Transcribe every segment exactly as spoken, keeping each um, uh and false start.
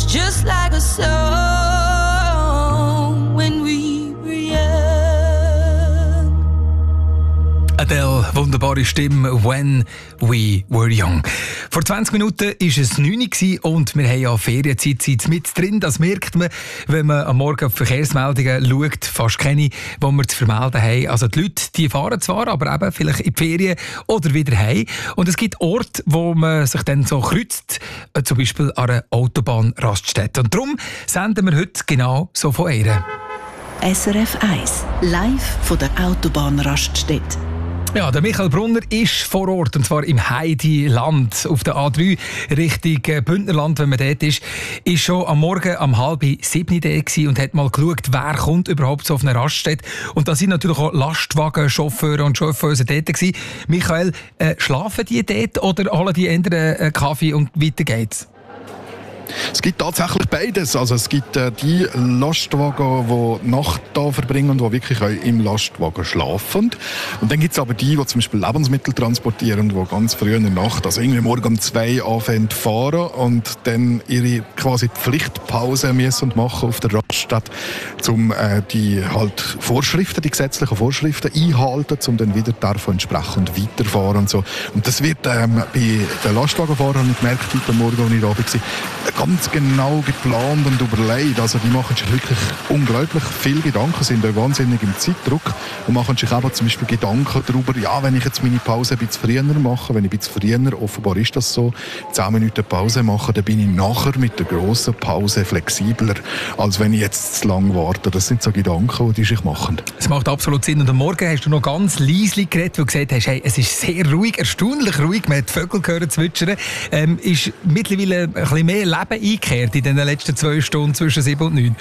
just like a song when we were young. Adele, wunderbare Stimme, «When we were young». Vor zwanzig Minuten war es neun Uhr und wir haben ja Ferienzeit mit drin. Das merkt man, wenn man am Morgen auf die Verkehrsmeldungen schaut. Fast keine, die wir zu vermelden haben. Also die Leute die fahren zwar, aber eben vielleicht in die Ferien oder wieder heim. Und es gibt Orte, wo man sich dann so kreuzt, zum Beispiel an einer Autobahnraststätte. Und darum senden wir heute genau so von ihr. S R F eins, live von der Autobahnraststätte. Ja, der Michael Brunner ist vor Ort, und zwar im Heidiland auf der A drei Richtung Bündnerland, wenn man dort ist. Ist schon am Morgen um halb sieben da und hat mal geschaut, wer kommt überhaupt so auf eine Raststätte. Und da sind natürlich auch Lastwagenchauffeure und Chauffeuse dort gewesen. Michael, äh, schlafen die dort oder holen die entweder einen Kaffee und weiter geht's? Es gibt tatsächlich beides. Also es gibt äh, die Lastwagen, die die Nacht da verbringen und die wirklich auch im Lastwagen schlafen. Und dann gibt es aber die, die zum Beispiel Lebensmittel transportieren, die ganz früh in der Nacht, also irgendwie morgen um zwei anfangen zu fahren und dann ihre quasi Pflichtpause müssen machen auf der Raststätte, um äh, die halt Vorschriften, die gesetzlichen Vorschriften einhalten, um dann wieder davon entsprechend weiterfahren und so. Und das wird ähm, bei den Lastwagenfahrern, ich gemerkt heute Morgen, als ich da war, ganz genau geplant und überlegt. Also die machen sich wirklich unglaublich viel Gedanken, sind auch wahnsinnig im Zeitdruck und machen sich aber zum Beispiel Gedanken darüber, ja, wenn ich jetzt meine Pause ein bisschen früher mache, wenn ich ein bisschen früher, offenbar ist das so, zehn Minuten Pause mache, dann bin ich nachher mit der grossen Pause flexibler, als wenn ich jetzt zu lang warte. Das sind so Gedanken, die sich machen. Es macht absolut Sinn. Und am Morgen hast du noch ganz leise geredet, weil du gesagt hast, hey, es ist sehr ruhig, erstaunlich ruhig, man hat die Vögel gehört zwitschern. Ähm, ist mittlerweile ein bisschen mehr Leben eingekehrt in den letzten zwei Stunden zwischen sieben und neun?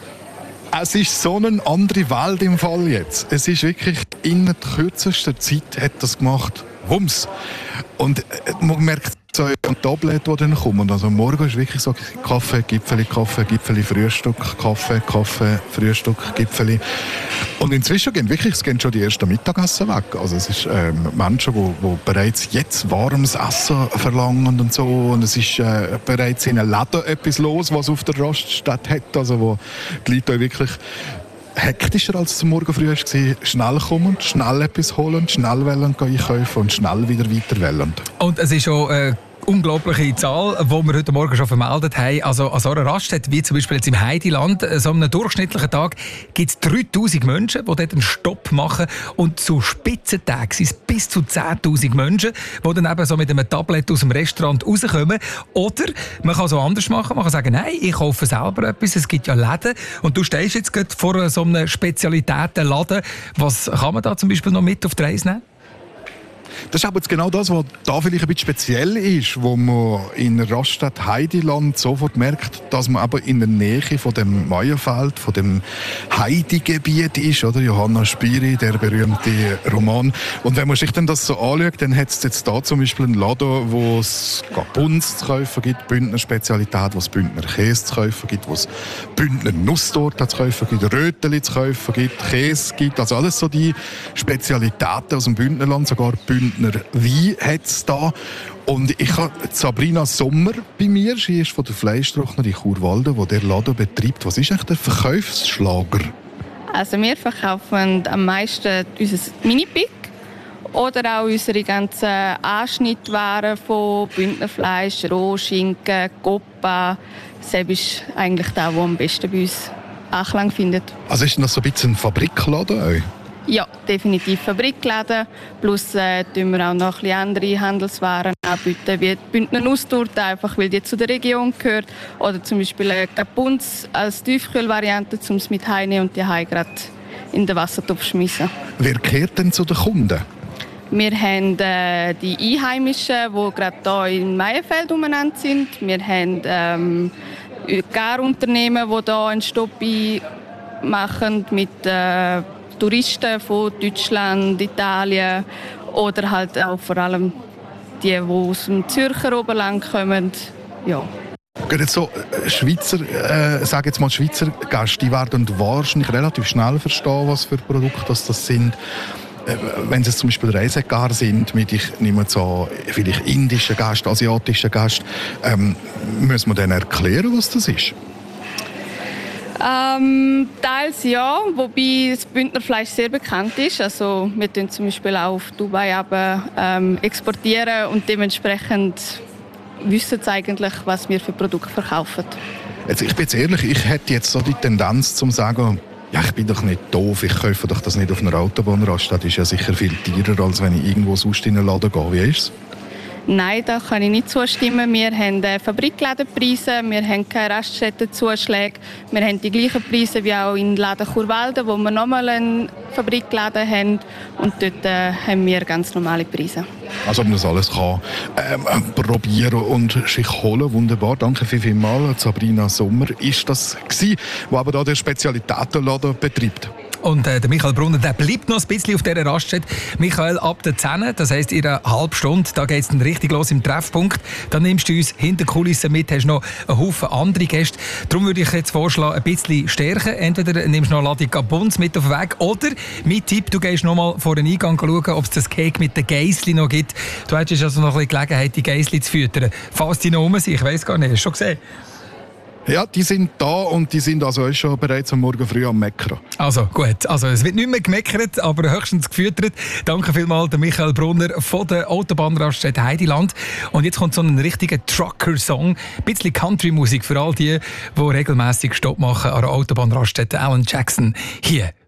Es ist so eine andere Welt im Fall jetzt. Es ist wirklich in der kürzesten Zeit hat das gemacht. Wumms. Und man merkt so ein Tablet, die dann kommen. Also morgen ist wirklich so Kaffee, Gipfeli, Kaffee, Gipfeli, Frühstück, Kaffee, Kaffee, Frühstück, Gipfeli. Und inzwischen gehen wirklich, es gehen schon die ersten Mittagessen weg. Also es ist ähm, Menschen, die, die bereits jetzt warmes Essen verlangen und so. Und es ist äh, bereits in einem Laden etwas los, was auf der Raststätte hat. Also wo die Leute wirklich hektischer als es morgen früh war, schnell kommen, schnell etwas holen, schnell wollen einkaufen und schnell wieder weiter wollen. Und es ist schon eine unglaubliche Zahl, die wir heute Morgen schon vermeldet haben. Also an so einer Raststätte, wie zum Beispiel jetzt im Heidiland, so einem durchschnittlichen Tag, gibt es dreitausend Menschen, die dort einen Stopp machen. Und zu Spitzentagen sind es bis zu zehntausend Menschen, die dann eben so mit einem Tablet aus dem Restaurant rauskommen. Oder man kann so anders machen, man kann sagen, nein, ich kaufe selber etwas, es gibt ja Läden. Und du stehst jetzt gerade vor so einem Spezialitätenladen. Was kann man da zum Beispiel noch mit auf die Reise nehmen? Das ist aber jetzt genau das, was da vielleicht ein bisschen speziell ist, wo man in der Raststätte Heidiland sofort merkt, dass man aber in der Nähe von dem Maienfeld, von dem Heidegebiet ist, oder? Johanna Spyri, der berühmte Roman. Und wenn man sich dann das so anschaut, dann hat es jetzt da zum Beispiel einen Laden, wo es Bunz zu kaufen gibt, Bündner Spezialität, wo es Bündner Käse zu kaufen gibt, wo es Bündner Nusstorte zu kaufen gibt, Röteli zu kaufen gibt, Käse gibt, also alles so die Spezialitäten aus dem Bündnerland, sogar Bündner Wein hat es da. Und ich habe Sabrina Sommer bei mir, sie ist von der Fleischtrocknerei Churwalden, die der Laden betreibt. Was ist eigentlich der Verkaufsschlager? Also wir verkaufen am meisten unser Mini-Pick oder auch unsere ganzen Anschnittwaren von Bündnerfleisch, Rohschinken, Coppa. Das ist eigentlich das, was am besten bei uns Anklang findet. Also ist das so ein bisschen ein Fabrikladen auch? Ja, definitiv Fabrikladen. Plus äh, tun wir auch noch ein bisschen andere Handelswaren anbieten, wie die Bündner Nusstorte, einfach weil die zu der Region gehört. Oder zum Beispiel äh, Bunz als Tiefkühlvariante, um es mit heimnehmen und die heim gerade in den Wassertopf schmeißen. Wer gehört denn zu den Kunden? Wir haben äh, die Einheimischen, die gerade hier in Maienfeld umeinander sind. Wir haben ähm, Garunternehmen, die hier einen Stopp machen mit äh, Touristen von Deutschland, Italien oder halt auch vor allem die, die aus dem Zürcher Oberland kommen. Ja. Jetzt so Schweizer, äh, sag jetzt mal Schweizer Gäste, die werden wahrscheinlich relativ schnell verstehen, was für Produkte das, das sind. wenn es zum Beispiel Reisegar sind, mit ich nehme so vielleicht indischen Gästen, asiatischen Gästen, ähm, muss man denen erklären, was das ist? Ähm, teils ja, wobei das Bündnerfleisch sehr bekannt ist. Also wir tun zum Beispiel auch auf Dubai aber, ähm, exportieren und dementsprechend wissen sie eigentlich, was wir für Produkte verkaufen. Jetzt, ich bin jetzt ehrlich, ich hätte jetzt so die Tendenz zu sagen, ja, ich bin doch nicht doof, ich kaufe doch das nicht auf einer Autobahnraststätte. Das ist ja sicher viel teurer, als wenn ich irgendwo sonst in einen Laden gehe. Wie ist es? Nein, da kann ich nicht zustimmen. Wir haben Fabrikladenpreise, wir haben keine Raststättenzuschläge, wir haben die gleichen Preise wie auch in Laden Churwalden, wo wir nochmal einen Fabrikladen haben und dort äh, haben wir ganz normale Preise. Also man das alles kann ähm, probieren und sich holen. Wunderbar, danke vielmals. Sabrina Sommer ist das gewesen, die aber da der Spezialitätenladen betreibt. Und äh, der Michael Brunner, der bleibt noch ein bisschen auf dieser Raststätte. Michael, ab der zehn, das heisst in einer halben Stunde, da geht es dann richtig los im Treffpunkt. Dann nimmst du uns hinter die Kulissen mit, hast noch einen Haufen andere Gäste. Darum würde ich jetzt vorschlagen, ein bisschen stärken. Entweder nimmst du noch eine Ladung Gabuns mit auf den Weg oder, mein Tipp, du gehst noch mal vor den Eingang schauen, ob es das Cake mit den Geissli noch gibt. Du hättest also noch ein bisschen Gelegenheit, die Geissli zu füttern. Falls die noch rum sind, ich weiss gar nicht, hast du schon gesehen? Ja, die sind da und die sind also schon bereits am Morgen früh am Meckern. Also gut, also es wird nicht mehr gemeckert, aber höchstens gefüttert. Danke vielmals, der Michael Brunner von der Autobahnraststätte Heidiland. Und jetzt kommt so ein richtiger Trucker-Song, ein bisschen Country-Musik für all die, die regelmäßig Stopp machen an der Autobahnraststätte Alan Jackson hier